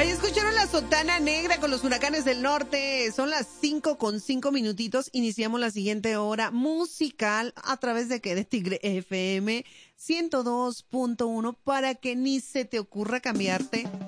Ahí escucharon la sotana negra con los huracanes del norte. Son las 5:05. Iniciamos la siguiente hora musical a través de ¿qué? De Tigre FM 102.1 para que ni se te ocurra cambiarte